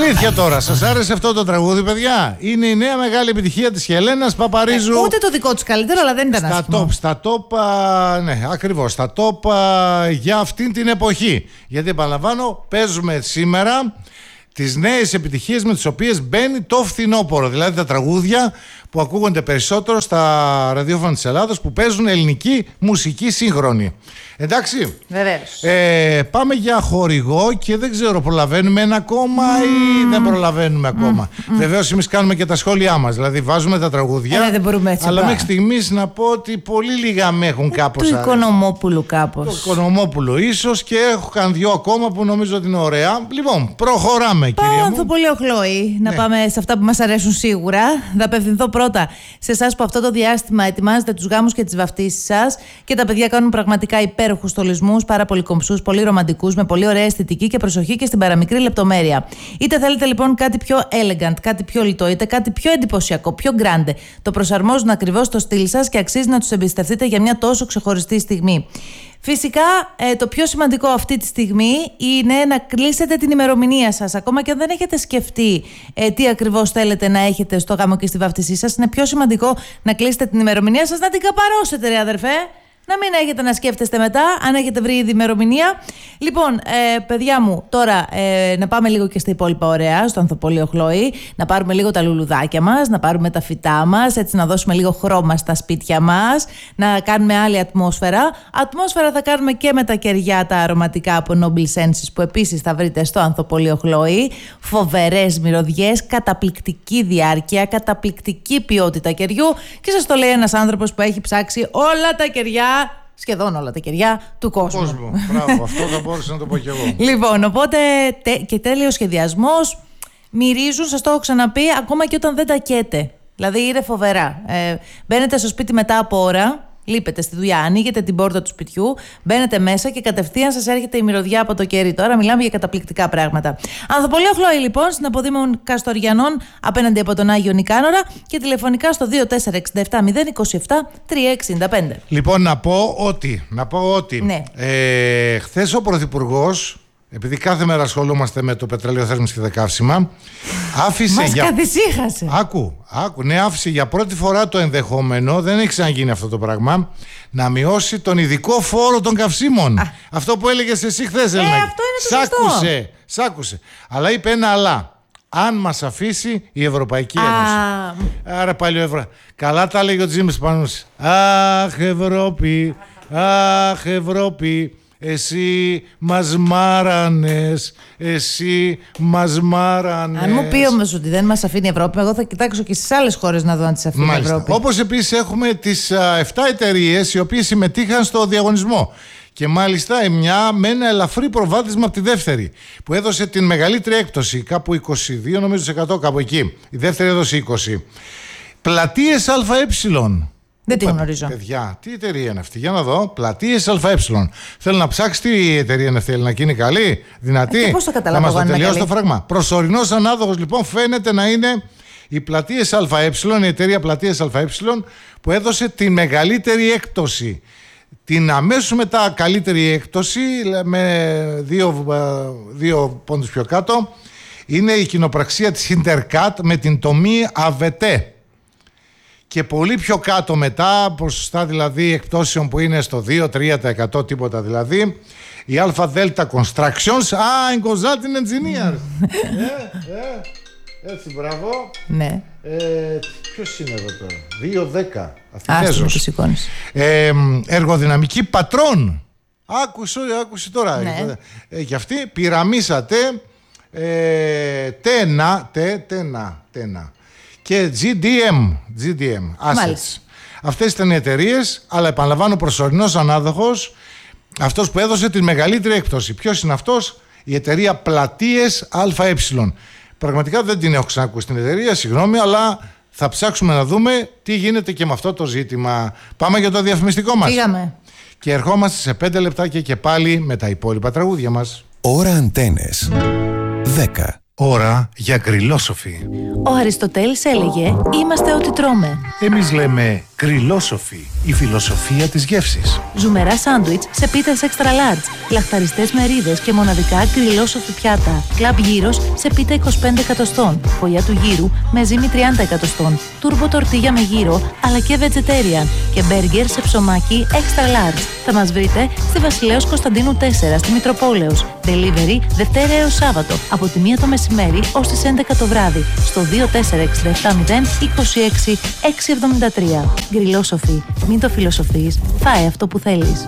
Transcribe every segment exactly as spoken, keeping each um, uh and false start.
Αλήθεια τώρα, σας άρεσε αυτό το τραγούδι, παιδιά? Είναι η νέα μεγάλη επιτυχία της Χελένας Παπαρίζου. Ε, ούτε το δικό τους καλύτερο, αλλά δεν ήταν στα άσχημο. top, στα top, α, ναι, ακριβώς, στα top α, για αυτήν την εποχή. Γιατί επαναλαμβάνω, παίζουμε σήμερα τις νέες επιτυχίες με τις οποίες μπαίνει το φθινόπωρο. Δηλαδή τα τραγούδια που ακούγονται περισσότερο στα ραδιόφωνα της Ελλάδας, που παίζουν ελληνική μουσική σύγχρονη. Εντάξει. Βεβαίως. Ε, πάμε για χορηγό και δεν ξέρω, προλαβαίνουμε ένα ακόμα mm. ή δεν προλαβαίνουμε ακόμα. Mm. Mm. Βεβαίως εμείς κάνουμε και τα σχόλιά μας. Δηλαδή βάζουμε τα τραγούδια. Ε, δεν μπορούμε έτσι, αλλά μέχρι στιγμής να πω ότι πολύ λίγα με έχουν κάπως. Του Οικονομόπουλου κάπως. Του Οικονομόπουλου ίσως, και έχω κάνει δυο ακόμα που νομίζω ότι είναι ωραία. Λοιπόν, προχωράμε, κυρία μου. Ανθοπολείο Χλόη, να ναι. πάμε σε αυτά που μας αρέσουν σίγουρα. Θα απευθυνθώ πρώτα σε εσάς που αυτό το διάστημα ετοιμάζετε τους γάμους και τις βαφτίσεις σας και τα παιδιά κάνουν πραγματικά υπέροχους στολισμούς, πάρα πολύ κομψούς, πολύ ρομαντικούς, με πολύ ωραία αισθητική και προσοχή και στην παραμικρή λεπτομέρεια. Είτε θέλετε λοιπόν κάτι πιο elegant, κάτι πιο λιτό, είτε κάτι πιο εντυπωσιακό, πιο grande. Το προσαρμόζουν ακριβώς στο στυλ σας και αξίζει να τους εμπιστευτείτε για μια τόσο ξεχωριστή στιγμή. Φυσικά, ε, το πιο σημαντικό αυτή τη στιγμή είναι να κλείσετε την ημερομηνία σας. Ακόμα και αν δεν έχετε σκεφτεί ε, τι ακριβώς θέλετε να έχετε στο γάμο και στη βαφτισή σας, είναι πιο σημαντικό να κλείσετε την ημερομηνία σας, να την καπαρώσετε, ρε αδερφέ. Να μην έχετε να σκέφτεστε μετά, αν έχετε βρει ήδη ημερομηνία. Λοιπόν, ε, παιδιά μου, τώρα ε, να πάμε λίγο και στα υπόλοιπα ωραία, στο Ανθοπολείο Χλόη. Να πάρουμε λίγο τα λουλουδάκια μας, να πάρουμε τα φυτά μας, έτσι να δώσουμε λίγο χρώμα στα σπίτια μας, να κάνουμε άλλη ατμόσφαιρα. Ατμόσφαιρα θα κάνουμε και με τα κεριά τα αρωματικά από Noble Senses, που επίσης θα βρείτε στο Ανθοπολείο Χλόη. Φοβερές μυρωδιές, καταπληκτική διάρκεια, καταπληκτική ποιότητα κεριού. Και σας το λέει ένας άνθρωπος που έχει ψάξει όλα τα κεριά, σχεδόν όλα τα κεριά του κόσμου. Κόσμο. Μπράβο, αυτό θα μπορούσα να το πω κι εγώ. Λοιπόν, οπότε τε, και τέλειος σχεδιασμός. Μυρίζουν, σας το έχω ξαναπεί, ακόμα και όταν δεν τα καίτε. Δηλαδή είναι φοβερά. Ε, μπαίνετε στο σπίτι μετά από ώρα, λείπετε στη δουλειά, ανοίγετε την πόρτα του σπιτιού, μπαίνετε μέσα και κατευθείαν σας έρχεται η μυρωδιά από το κερί. Τώρα μιλάμε για καταπληκτικά πράγματα. Ανθοπολείο Χλόη, λοιπόν, στην Αποδήμων Καστοριανών, απέναντι από τον Άγιο Νικάνορα, και τηλεφωνικά στο δύο τέσσερα έξι επτά μηδέν δύο επτά τρία έξι πέντε. Λοιπόν, να πω ότι, να πω ότι ναι. ε, χθες ο Πρωθυπουργός, επειδή κάθε μέρα ασχολούμαστε με το πετρέλαιο θέρμανσης και τα καύσιμα, άφησε. Μας για... καθησύχασε. Άκου, άκου, ναι, άφησε για πρώτη φορά το ενδεχόμενο, δεν έχει ξαναγίνει αυτό το πράγμα, να μειώσει τον ειδικό φόρο των καυσίμων. Α. Αυτό που έλεγες εσύ χθες, Έλληνα. Ε, αυτό είναι το σ' άκουσε, σ' άκουσε. Αλλά είπε ένα αλλά. Αν μας αφήσει η Ευρωπαϊκή Ένωση. Άρα πάλι ο Ευρω... Καλά τα λέγει ο Τζίμις Πανούς. Αχ, Ευρώπη, αχ, Ευρώπη. Εσύ μας μάρανες, εσύ μας μάρανες. Αν μου πει όμως ότι δεν μας αφήνει η Ευρώπη, εγώ θα κοιτάξω και στις άλλες χώρες να δω αν τις αφήνει η Ευρώπη. Όπως επίσης έχουμε τις εφτά εταιρείες οι οποίες συμμετείχαν στο διαγωνισμό. Και μάλιστα μια με ένα ελαφρύ προβάδισμα από τη δεύτερη, που έδωσε την μεγαλύτερη έκπτωση, κάπου είκοσι δύο νομίζω τοις εκατό, κάπου εκεί. Η δεύτερη έδωσε είκοσι. Πλατείες ΑΕ. Δεν τη γνωρίζω. Παιδιά, τι εταιρεία είναι αυτή? Για να δω. Πλατείες ΑΕ. Θέλω να ψάξει τι εταιρεία είναι αυτή. Ελληνική είναι καλή, δυνατή. Ε, πώς θα καταλάβω να μας το τελειώσει καλή. το φράγμα. Προσωρινός ανάδοχος λοιπόν φαίνεται να είναι η Πλατείες ΑΕ, η εταιρεία Πλατείες ΑΕ, που έδωσε τη μεγαλύτερη έκπτωση. Την αμέσως μετά καλύτερη έκπτωση, με δύο, δύο πόντους πιο κάτω, είναι η κοινοπραξία της Intercat με την τομή ΑΒΤ. Και πολύ πιο κάτω μετά, ποσοστά δηλαδή εκπτώσεων που είναι στο δύο με τρία τοις εκατό, τίποτα δηλαδή, η ΑΔ Constructions, α, in Consulting Engineers. ε, ε, έτσι, μπράβο. Ναι. Ε, ποιος είναι εδώ τώρα? δύο δέκα. Αθηνέζος. Ε, εργοδυναμική Πατρών. Άκουσε, άκουσε τώρα. Ναι. Ε, και αυτή πειραμίσατε ε, τένα, τε, τένα, τένα. Και τζι ντι εμ, τζι ντι εμ Assets. Μάλιστα. Αυτές ήταν οι εταιρείες, αλλά επαναλαμβάνω, προσωρινός ανάδοχος, αυτός που έδωσε τη μεγαλύτερη έκπτωση. Ποιος είναι αυτός? Η εταιρεία Πλατείες ΑΕ. Πραγματικά δεν την έχω ξανακούσει την εταιρεία, συγγνώμη, αλλά θα ψάξουμε να δούμε τι γίνεται και με αυτό το ζήτημα. Πάμε για το διαφημιστικό μας. Πήγαμε. Και ερχόμαστε σε πέντε λεπτάκια και πάλι με τα υπόλοιπα τραγούδια μας. Ώρα Αντένες. δέκα, Ώρα για γκριλόσοφοι. Ο Αριστοτέλης έλεγε «Είμαστε ό,τι τρώμε». Εμείς λέμε γκριλόσοφοι, η φιλοσοφία της γεύσης. Ζουμερά σάντουιτς σε πίτες extra large, λαχταριστές μερίδες και μοναδικά γκριλόσοφοι πιάτα. Κλαμπ γύρος σε πίτα είκοσι πέντε εκατοστών, φωλιά του γύρου με ζύμη τριάντα εκατοστών, τούρμπο τορτίγια με γύρο αλλά και vegetarian και μπέργκερ σε ψωμάκι extra large. Θα μας βρείτε στη Βασιλέως Κωνσταντίνου τέσσερα στη Μητροπόλεως. Delivery Δευτέρα έως Σάββατο από τη μία το μεσημέρι ως τις έντεκα το βράδυ στο δύο τέσσερα έξι επτά μηδέν είκοσι έξι εξακόσια εβδομήντα τρία. Γκριλόσοφοι, μην το φιλοσοφείς, φάε αυτό που θέλεις.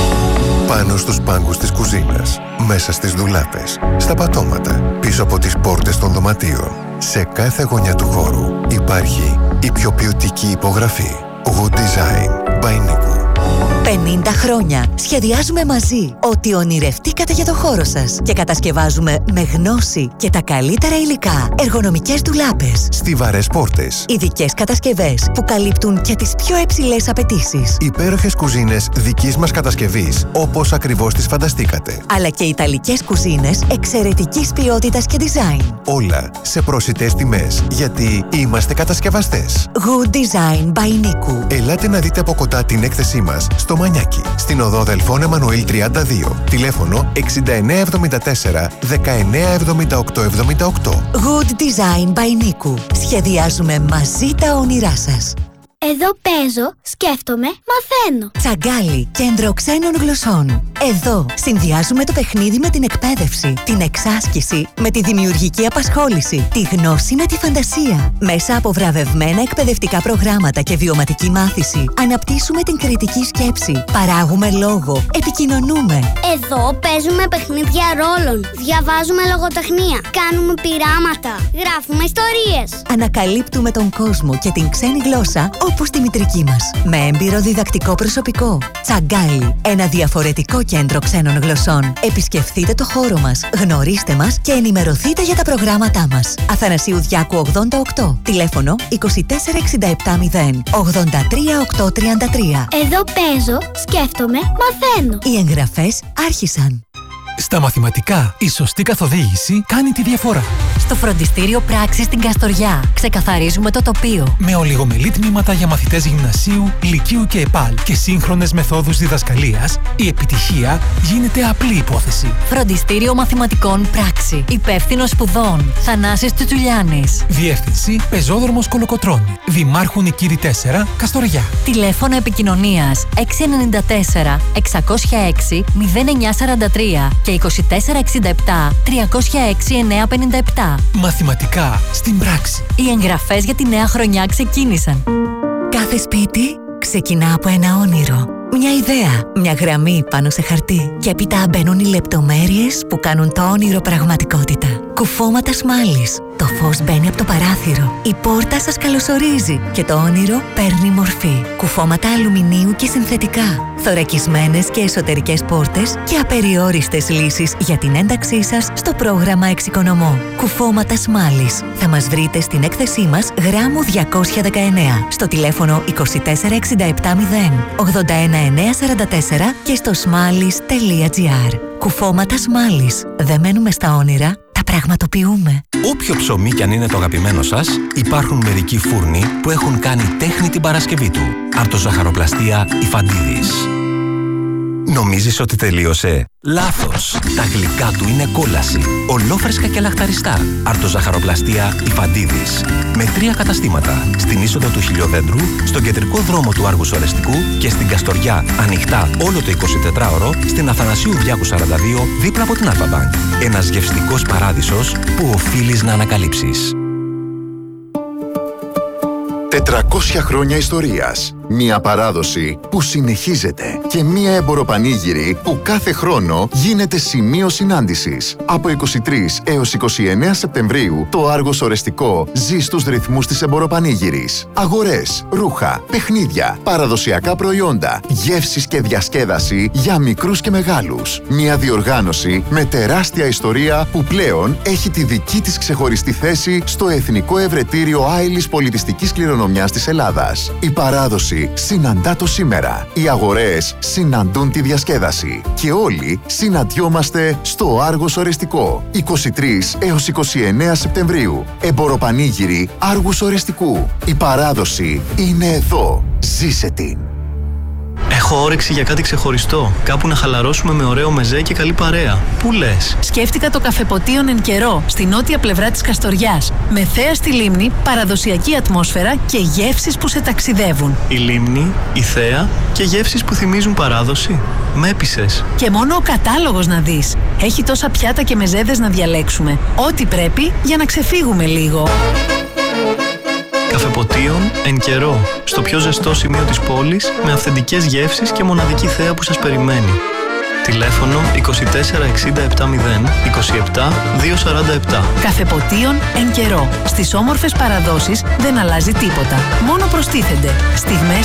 Πάνω στους πάγκους της κουζίνας, μέσα στις ντουλάπες, στα πατώματα, πίσω από τις πόρτες των δωματίων. Σε κάθε γωνιά του χώρου υπάρχει η πιο ποιοτική υπογραφή. Good Design by Niku. πενήντα χρόνια σχεδιάζουμε μαζί ό,τι ονειρευτήκατε για το χώρο σας και κατασκευάζουμε με γνώση και τα καλύτερα υλικά εργονομικές ντουλάπες, Στιβαρές πόρτες, ειδικές κατασκευές που καλύπτουν και τις πιο υψηλές απαιτήσεις, υπέροχες κουζίνες δικής μας κατασκευής όπως ακριβώς τις φανταστήκατε, αλλά και ιταλικές κουζίνες εξαιρετικής ποιότητας και design. όλα σε προσιτές τιμές, γιατί είμαστε κατασκευαστές. Good Design by Niku. Ελάτε να δείτε από κοντά την έκθεσή μας στο Μανιάκι, στην οδό Δελφών Εμμανουήλ τριάντα δύο. Τηλέφωνο εξήντα εννέα εβδομήντα τέσσερα δεκαεννέα εβδομήντα οκτώ εβδομήντα οκτώ. Good Design by Niku. Σχεδιάζουμε μαζί τα όνειρά σας. Εδώ παίζω, σκέφτομαι, μαθαίνω. Τσαγκάλι, κέντρο ξένων γλωσσών. Εδώ συνδυάζουμε το παιχνίδι με την εκπαίδευση, την εξάσκηση με τη δημιουργική απασχόληση, τη γνώση με τη φαντασία. Μέσα από βραβευμένα εκπαιδευτικά προγράμματα και βιωματική μάθηση, αναπτύσσουμε την κριτική σκέψη, παράγουμε λόγο, επικοινωνούμε. Εδώ παίζουμε παιχνίδια ρόλων, διαβάζουμε λογοτεχνία, κάνουμε πειράματα, γράφουμε ιστορίες. Ανακαλύπτουμε τον κόσμο και την ξένη γλώσσα όπως τη μητρική μας. Με έμπειρο διδακτικό προσωπικό. Τσαγκάλι, ένα διαφορετικό κέντρο ξένων γλωσσών. Επισκεφτείτε το χώρο μας, γνωρίστε μας και ενημερωθείτε για τα προγράμματά μας. Αθανασίου Διάκου ογδόντα οκτώ. Τηλέφωνο είκοσι τέσσερα εξήντα επτά μηδέν ογδόντα τρία οκτακόσια τριάντα τρία. Εδώ παίζω, σκέφτομαι, μαθαίνω. Οι εγγραφές άρχισαν. Στα μαθηματικά, η σωστή καθοδήγηση κάνει τη διαφορά. Στο φροντιστήριο Πράξης στην Καστοριά ξεκαθαρίζουμε το τοπίο. Με ολιγομελή τμήματα για μαθητές γυμνασίου, λυκείου και ΕΠΑΛ και σύγχρονες μεθόδους διδασκαλίας, η επιτυχία γίνεται απλή υπόθεση. Φροντιστήριο Μαθηματικών Πράξη. Υπεύθυνος σπουδών Θανάσης Τσουτσουλιάνης. Διεύθυνση Πεζόδρομος Κολοκοτρώνη. Δημάρχου Νικήρη τέσσερα, Καστοριά. Τηλέφωνο επικοινωνίας έξι εννιά τέσσερα εξακόσια έξι μηδέν εννιά σαράντα τρία και είκοσι τέσσερα εξήντα επτά τριακόσια έξι εννιακόσια πενήντα επτά. Μαθηματικά στην πράξη. Οι εγγραφές για τη νέα χρονιά ξεκίνησαν. Κάθε σπίτι ξεκινά από ένα όνειρο. Μια ιδέα, μια γραμμή πάνω σε χαρτί. Και έπειτα μπαίνουν οι λεπτομέρειες που κάνουν το όνειρο πραγματικότητα. Κουφώματα σμάλης. Το φως μπαίνει από το παράθυρο. Η πόρτα σας καλωσορίζει και το όνειρο παίρνει μορφή. Κουφώματα αλουμινίου και συνθετικά. Θωρακισμένες και εσωτερικές πόρτες και απεριόριστες λύσεις για την ένταξή σας στο πρόγραμμα Εξοικονομώ. Κουφώματα σμάλης. Θα μας βρείτε στην έκθεσή μας γράμμου διακόσια δεκαεννέα στο τηλέφωνο είκοσι τέσσερα εξήντα επτά μηδέν ογδόντα ένα εννιακόσια σαράντα τέσσερα και στο σμάλης τελεία τζι άρ. Κουφώματα σμάλης. Δεν μένουμε στα όνειρα, τα πραγματοποιούμε. Όποιο ψωμί κι αν είναι το αγαπημένο σας, υπάρχουν μερικοί φούρνοι που έχουν κάνει τέχνη την Παρασκευή του. Αρτοζαχαροπλαστεία Ιφαντίδης. Νομίζεις ότι τελείωσε? Λάθος! Τα γλυκά του είναι κόλαση. Ολόφρεσκα και λαχταριστά. Αρτοζαχαροπλαστεία Ιφαντίδης. Με τρία καταστήματα. Στην είσοδο του Χιλιοδέντρου, στον κεντρικό δρόμο του Άργου Σορεστικού και στην Καστοριά, ανοιχτά όλο το εικοσιτετράωρο, στην Αθανασίου Διάκου σαράντα δύο, δίπλα από την Αλφα-Μπανκ. Ένας γευστικός παράδεισος που οφείλεις να ανακαλύψεις. τετρακόσια χρόνια ιστορίας. Μία παράδοση που συνεχίζεται και μία εμποροπανήγυρη που κάθε χρόνο γίνεται σημείο συνάντησης. Από είκοσι τρεις έως είκοσι εννέα Σεπτεμβρίου το Άργος Ορεστικό ζει στους ρυθμούς της εμποροπανήγυρης. Αγορές, ρούχα, παιχνίδια, παραδοσιακά προϊόντα, γεύσεις και διασκέδαση για μικρούς και μεγάλους. Μία διοργάνωση με τεράστια ιστορία που πλέον έχει τη δική της ξεχωριστή θέση στο Εθνικό Ευρετήριο Άειλης Πολιτιστικής Κληρονομιάς της Ελλάδας. Η παράδοση διασκέδαση συναντά το σήμερα. Οι αγορές συναντούν τη διασκέδαση. Και όλοι συναντιόμαστε στο Άργος Ορεστικό. είκοσι τρεις έως είκοσι εννέα Σεπτεμβρίου. Εμποροπανήγυρη Άργους Ορεστικού. Η παράδοση είναι εδώ. Ζήσε την. Έχω όρεξη για κάτι ξεχωριστό. Κάπου να χαλαρώσουμε με ωραίο μεζέ και καλή παρέα. Πού λες? Σκέφτηκα το καφεποτίον Εν Καιρό, στη νότια πλευρά της Καστοριάς. Με θέα στη λίμνη, παραδοσιακή ατμόσφαιρα και γεύσεις που σε ταξιδεύουν. Η λίμνη, η θέα και γεύσεις που θυμίζουν παράδοση. Με έπεισες. Και μόνο ο κατάλογος να δεις. Έχει τόσα πιάτα και μεζέδες να διαλέξουμε. Ό,τι πρέπει για να ξεφύγουμε λίγο. Καφεποτίον Εν Καιρό, στο πιο ζεστό σημείο της πόλης, με αυθεντικές γεύσεις και μοναδική θέα που σας περιμένει. Τηλέφωνο είκοσι τέσσερα εξήντα επτακόσια είκοσι επτά διακόσια σαράντα επτά. Καφεποτίον Εν Καιρό. Στις όμορφες παραδόσεις δεν αλλάζει τίποτα. Μόνο προστίθενται στιγμές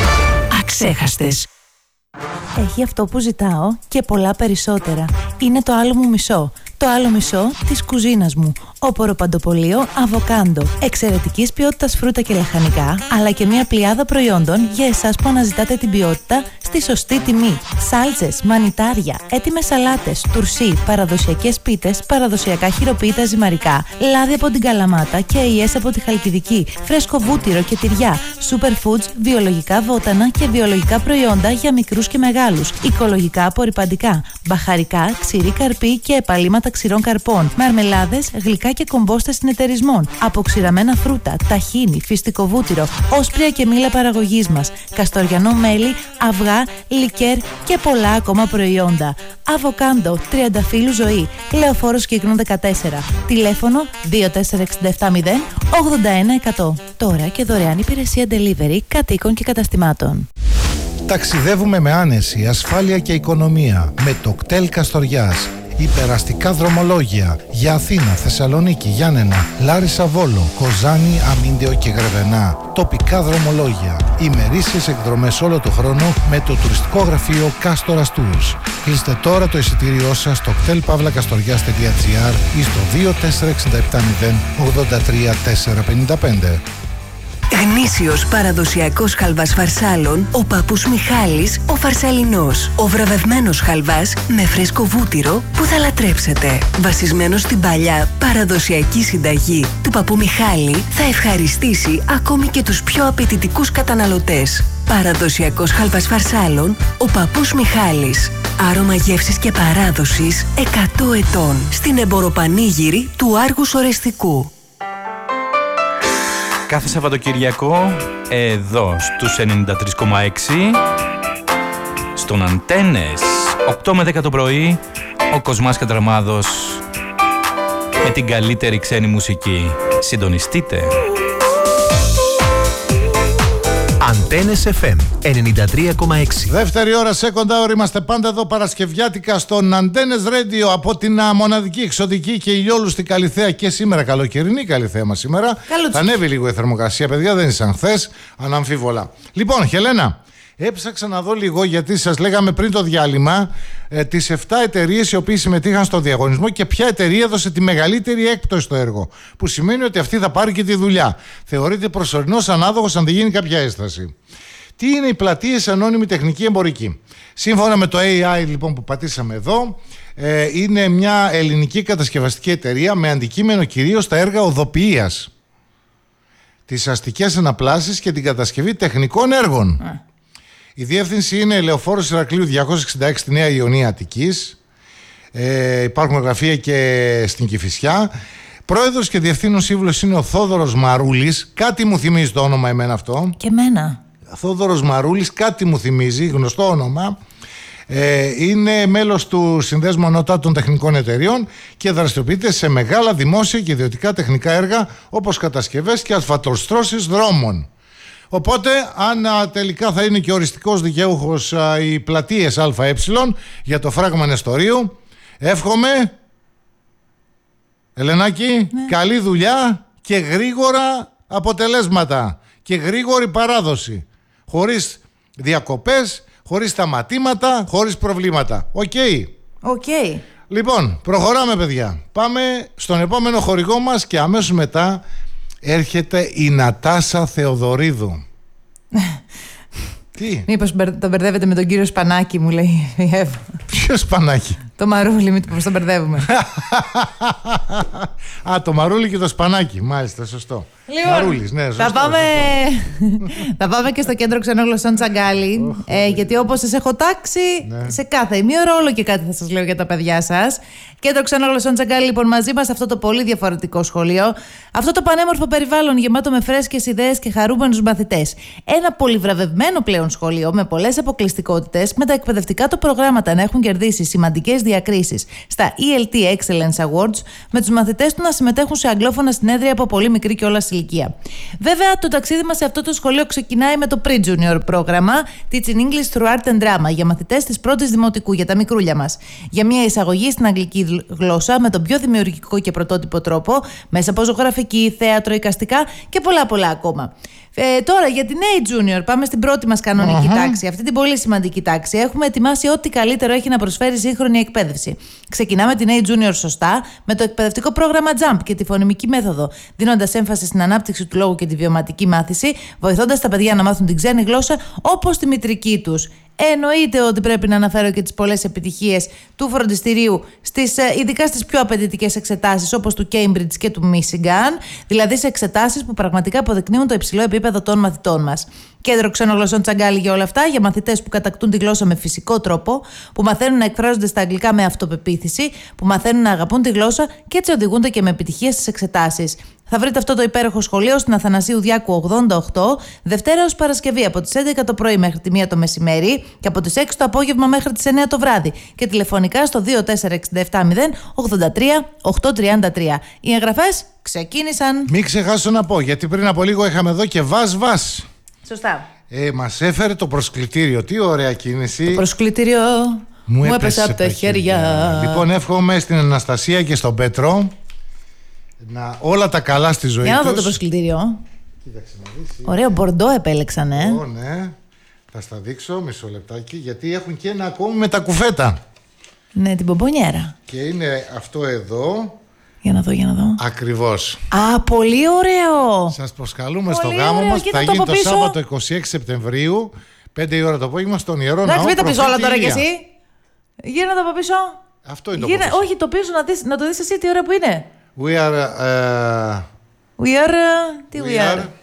αξέχαστες. Έχει αυτό που ζητάω και πολλά περισσότερα. Είναι το άλλο μου μισό. Το άλλο μισό της κουζίνας μου. Όπορο παντοπολείο Αβοκάντο. Εξαιρετικής ποιότητας φρούτα και λαχανικά, αλλά και μια πλειάδα προϊόντων για εσάς που αναζητάτε την ποιότητα στη σωστή τιμή. Σάλτσες, μανιτάρια, έτοιμες σαλάτες, τουρσί, παραδοσιακές πίτες, παραδοσιακά χειροποίητα ζυμαρικά, λάδι από την Καλαμάτα και αειές από τη Χαλκιδική, φρέσκο βούτυρο και τυριά, superfoods, βιολογικά βότανα και βιολογικά προϊόντα για μικρούς και μεγάλους, οικολογικά απορρυπαντικά, μπαχαρικά, ξηρή καρπή και επαλήματα ξηρών καρπών, μαρμελάδες, γλυκά και κομπόστες συνεταιρισμών, αποξηραμένα φρούτα, ταχίνι, φυστικό βούτυρο, όσπρια και μήλα παραγωγής μας, καστοριανό μέλι, αυγά, λικέρ και πολλά ακόμα προϊόντα. Αβοκάντο, τριανταφύλου ζωή, Λεωφόρος Κύκνου δεκατέσσερα, τηλέφωνο δύο τέσσερα έξι επτά μηδέν ογδόντα ένα εκατό. Τώρα και δωρεάν υπηρεσία delivery κατοίκων και καταστημάτων. Ταξιδεύουμε με άνεση, ασφάλεια και οικονομία με το κτέλ Καστοριάς. Υπεραστικά δρομολόγια για Αθήνα, Θεσσαλονίκη, Γιάννενα, Λάρισα, Βόλο, Κοζάνη, Αμίντεο και Γρεβενά. Τοπικά δρομολόγια. Ημερήσιες εκδρομές όλο το χρόνο με το τουριστικό γραφείο Κάστορας Tours. Κλείστε τώρα το εισιτήριό σας στο κτέλ παύλα καστοριάς τελεία τζι άρ ή στο δύο τέσσερα έξι επτά μηδέν ογδόντα τρία τετρακόσια πενήντα πέντε. Γνήσιος παραδοσιακός χαλβάς φαρσάλων, ο παππούς Μιχάλης, ο Φαρσαλινός. Ο βραβευμένος χαλβάς με φρέσκο βούτυρο που θα λατρέψετε. Βασισμένος στην παλιά παραδοσιακή συνταγή του παππού Μιχάλη, θα ευχαριστήσει ακόμη και τους πιο απαιτητικούς καταναλωτές. Παραδοσιακός χαλβάς φαρσάλων, ο παππούς Μιχάλης. Άρωμα γεύσης και παράδοσης εκατό ετών. Στην εμποροπανήγυρη του Άργους Ορεστικού. Κάθε Σαββατοκυριακό, εδώ στους ενενήντα τρία κόμμα έξι, στον Αντένες, οκτώ με δέκα το πρωί, ο Κοσμάς Κατραμάδος με την καλύτερη ξένη μουσική. Συντονιστείτε. Αντένες εφ εμ ενενήντα τρία κόμμα έξι. Δεύτερη ώρα, second hour, είμαστε πάντα εδώ Παρασκευιάτικα στον Αντένες Radio από την α, μοναδική, εξωτική και ηλιόλουστη Καλιθέα και σήμερα καλοκαιρινή Καλιθέα μας σήμερα. Θα ανέβει λίγο η θερμοκρασία, παιδιά, δεν είναι σαν χθες, αναμφίβολα. Λοιπόν, Χελένα, έψαξα να δω λίγο γιατί σας λέγαμε πριν το διάλειμμα ε, τις επτά εταιρείες οι οποίες συμμετείχαν στο διαγωνισμό και ποια εταιρεία έδωσε τη μεγαλύτερη έκπτωση στο έργο. Που σημαίνει ότι αυτή θα πάρει και τη δουλειά. Θεωρείται προσωρινός ανάδοχος αν δεν γίνει κάποια έσταση. Τι είναι οι πλατείες ανώνυμη τεχνική εμπορική? Σύμφωνα με το έι άι λοιπόν που πατήσαμε εδώ, ε, είναι μια ελληνική κατασκευαστική εταιρεία με αντικείμενο κυρίως τα έργα οδοποιίας, τις αστικές αναπλάσεις και την κατασκευή τεχνικών έργων. Mm. Η διεύθυνση είναι Λεωφόρος Ηρακλείου διακόσια εξήντα έξι στη Νέα Ιωνία Αττικής. Ε, υπάρχουν γραφεία και στην Κηφισιά. Πρόεδρος και διευθύνων σύμβουλος είναι ο Θόδωρος Μαρούλης. Κάτι μου θυμίζει το όνομα εμένα αυτό. Και εμένα. Θόδωρος Μαρούλης, κάτι μου θυμίζει, γνωστό όνομα. Ε, είναι μέλος του Συνδέσμου Ανωτάτων Τεχνικών Εταιριών και δραστηριοποιείται σε μεγάλα δημόσια και ιδιωτικά τεχνικά έργα όπως κατασκευές και ασφαλτοστρώσεις δρόμων. Οπότε, αν α, τελικά θα είναι και οριστικός δικαίουχος α, οι πλατείες ΑΕ για το φράγμα Νεστορίου, εύχομαι, Ελενάκη, ναι, καλή δουλειά και γρήγορα αποτελέσματα και γρήγορη παράδοση. Χωρίς διακοπές, χωρίς σταματήματα, χωρίς προβλήματα. Οκ. Okay. Okay. Λοιπόν, προχωράμε, παιδιά. Πάμε στον επόμενο χορηγό μας και αμέσως μετά έρχεται η Νατάσα Θεοδωρίδου. Τι? Μήπως τον μπερδεύετε με τον κύριο Σπανάκη, μου λέει η Εύα. Ποιο Σπανάκη? Το Μαρούλι, μην τον μπερδεύουμε. Α, το Μαρούλι και το Σπανάκη, μάλιστα, σωστό. Λοιπόν, Μαρούλης, ναι, σωστό, θα, πάμε... σωστό. θα πάμε και στο κέντρο ξενόγλωσσών Τσαγκάλι, ε, γιατί όπως σας έχω τάξει, ναι. σε κάθε ημίωρο όλο και κάτι θα σας λέω για τα παιδιά σας. Κέντρο ξενόγλωσσών Τσαγκάλι, λοιπόν, μαζί μας αυτό το πολύ διαφορετικό σχολείο, αυτό το πανέμορφο περιβάλλον γεμάτο με φρέσκες ιδέες και χαρούμενους μαθητές. Ένα πολυβραβευμένο πλέον σχολείο με πολλές αποκλειστικότητες, με τα εκπαιδευτικά του προγράμματα να έχουν κερδίσει σημαντικές διακρίσεις στα ι ελ τι Excellence Awards, με τους μαθητές του να συμμετέχουν σε αγγλόφωνα συνέδρια από πολύ μικρή κιόλας ηλικία. Βέβαια, το ταξίδι μας σε αυτό το σχολείο ξεκινάει με το Pre-Junior πρόγραμμα Teaching English through Art and Drama για μαθητές της πρώτης δημοτικού, για τα μικρούλια μας. Για μια εισαγωγή στην αγγλική γλώσσα με τον πιο δημιουργικό και πρωτότυπο τρόπο, μέσα από ζωγραφική, θέατρο, εικαστικά και πολλά πολλά ακόμα. Ε, τώρα για την A Junior, πάμε στην πρώτη μας κανονική uh-huh. τάξη. Αυτή την πολύ σημαντική τάξη. Έχουμε ετοιμάσει ό,τι καλύτερο έχει να προσφέρει σύγχρονη εκπαίδευση. Ξεκινάμε την A Junior σωστά, με το εκπαιδευτικό πρόγραμμα Jump και τη φωνημική μέθοδο, δίνοντας έμφαση στην ανάπτυξη του λόγου και τη βιωματική μάθηση, βοηθώντας τα παιδιά να μάθουν την ξένη γλώσσα όπως τη μητρική τους. Εννοείται ότι πρέπει να αναφέρω και τις πολλές επιτυχίες του φροντιστηρίου, στις, ειδικά στις πιο απαιτητικές εξετάσεις όπως του Cambridge και του Michigan, δηλαδή σε εξετάσεις που πραγματικά αποδεικνύουν το υψηλό επίπεδο των μαθητών μας. Κέντρο ξενογλωσσών Τσαγκάλι για όλα αυτά, για μαθητές που κατακτούν τη γλώσσα με φυσικό τρόπο, που μαθαίνουν να εκφράζονται στα αγγλικά με αυτοπεποίθηση, που μαθαίνουν να αγαπούν τη γλώσσα και έτσι οδηγούνται και με επιτυχία στις εξετάσεις. Θα βρείτε αυτό το υπέροχο σχολείο στην Αθανασίου Διάκου ογδόντα οκτώ, Δευτέρα ως Παρασκευή από τις έντεκα το πρωί μέχρι τη μία το μεσημέρι και από τις έξι το απόγευμα μέχρι τις εννέα το βράδυ και τηλεφωνικά στο δύο τέσσερα έξι επτά μηδέν ογδόντα τρία οκτακόσια τριάντα τρία. Οι εγγραφές ξεκίνησαν. Μην ξεχάσω να πω, γιατί πριν από λίγο είχαμε εδώ και βας βας. Σωστά. Ε, μας έφερε το προσκλητήριο. Τι ωραία κίνηση. Το προσκλητήριο μου, μου έπεσε από τα χέρια. χέρια. Λοιπόν, εύχομαι στην Αναστασία και στον Πέτρο να όλα τα καλά στη ζωή τους. Για να δω το προσκλητήριο. Κοίταξε να δεις. Ωραίο μπορντό επέλεξαν, ε. Ω, ναι. Θα στα δείξω μισό λεπτάκι, γιατί έχουν και ένα ακόμη με τα κουφέτα. Ναι, την μπομπονιέρα. Και είναι αυτό εδώ. Για να δω, για να δω. Ακριβώς. Α, πολύ ωραίο. Σας προσκαλούμε πολύ στο γάμο μας που θα γίνει το, το Σάββατο είκοσι έξι Σεπτεμβρίου, πέντε η ώρα το απόγευμα, στον Ιερό Ναό. Εντάξει, μην τα πεις όλα τώρα κι εσύ. Γύρνα το από πίσω. Αυτό είναι το Γύρνα, πίσω. Όχι, το πίσω να, δεις, να το δεις εσύ τι ώρα που είναι. We are... Uh... We are... Uh, τι we, we are... are...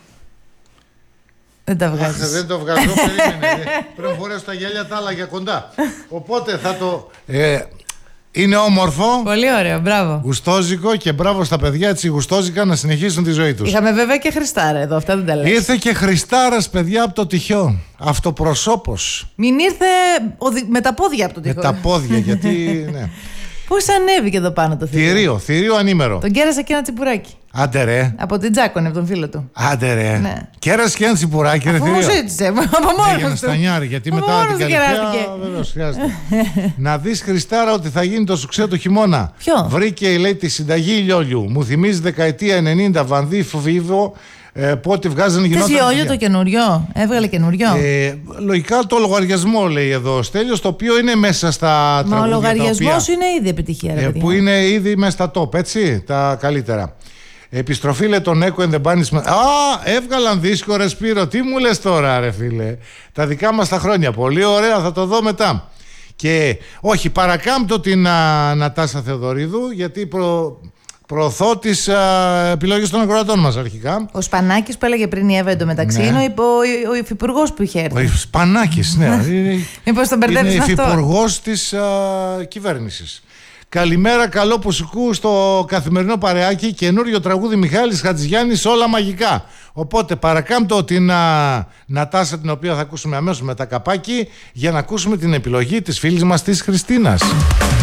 Δεν τα βγάζεις. Αχ, δεν το βγάζω, περίμενε. Πρέπει να φορέσω τα γυαλιά τα άλλα για κοντά. Οπότε θα το... Ε, είναι όμορφο. Πολύ ωραίο, μπράβο. Γουστόζικο και μπράβο στα παιδιά έτσι γουστόζικα να συνεχίσουν τη ζωή τους. Είχαμε βέβαια και Χριστάρα εδώ, αυτά δεν τα λες. Ήρθε και Χριστάρας, παιδιά, από το τυχιό. Αυτοπροσώπος. Μην ήρθε με τα πόδια από το τυχιό. Με τα πόδια, γιατί... ναι. Πώς ανέβηκε εδώ πάνω το θηρίο. Θηρίο, θηρίο ανήμερο. Τον κέρασε και ένα τσιπουράκι. Άντε ρε. Από την Τζάκονε, από τον φίλο του. Άντε ρε. Ναι. Κέρασε και ένα τσιπουράκι, ρε θηρίο. Αφού ζήτησε, από μόνος του. Για να στανιάρει, γιατί μετά την καλυφιά βεβαίως χρειάζεται. Να δεις, Χριστάρα, ότι θα γίνει το σουξέ το χειμώνα. Ποιο? Βρήκε, λέει, τη συνταγή λιόλιου. Μου θυμίζει δεκαετία ενενήντα, Βανδύ, Φοβίβο. Ε, πότε βγάζανε γινόταν. Τι λιόλιο το καινούριο, έβγαλε καινούριο. Ε, λογικά το λογαριασμό λέει εδώ ο Στέλιος, το οποίο είναι μέσα στα Μα τραγούδια. Μα ο λογαριασμός οποία, είναι ήδη επιτυχία, ρε ε, που είναι ήδη μέσα στα top, έτσι, τα καλύτερα. Επιστροφή, λέει, τον Echo and the Banishment. Α, έβγαλαν δίσκο, ρε Σπύρο. Τι μου λες τώρα, ρε φίλε. Τα δικά μας τα χρόνια. Πολύ ωραία, θα το δω μετά. Και όχι, παρακάμπτω την α, Νατάσα Θεοδωρίδου, γιατί προ... προωθώ τις επιλογές των ακροατών μας αρχικά. Ο Σπανάκης που έλεγε πριν η Εύα εντωμεταξύ, ναι, είναι ο, ο, ο υφυπουργός που είχε έρθει. Ο Σπανάκης, ναι. Μήπως τον μπερδεύεις με αυτό. Είναι υφυπουργός της α, κυβέρνησης. Καλημέρα, καλό που σου στο καθημερινό παρεάκι. Καινούριο τραγούδι Μιχάλης Χατζηγιάννης, όλα μαγικά. Οπότε παρακάμπτω την α, Νατάσα, την οποία θα ακούσουμε αμέσως με τα καπάκι, για να ακούσουμε την επιλογή της φίλης μας της Χριστίνας.